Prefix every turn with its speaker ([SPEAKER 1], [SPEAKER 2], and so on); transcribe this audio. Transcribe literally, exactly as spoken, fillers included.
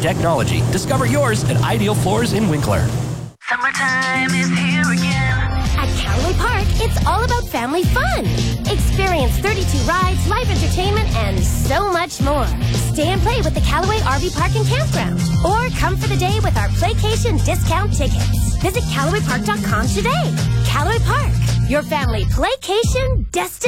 [SPEAKER 1] technology. Discover yours at Ideal Floors in Winkler.
[SPEAKER 2] Summertime is here again.
[SPEAKER 3] At Callaway Park, it's all about family fun. Experience thirty-two rides, live entertainment, and so much more. Stay and play with the Callaway R V Park and Campground. Or come for the day with our Playcation discount tickets. Visit Callaway Park dot com today. Callaway Park, your family playcation destination.